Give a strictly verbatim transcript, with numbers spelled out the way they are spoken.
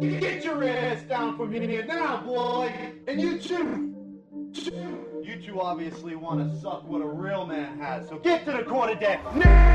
Get your ass down from here now, boy! And you too! You two obviously want to suck what a real man has, so get to the quarterdeck now!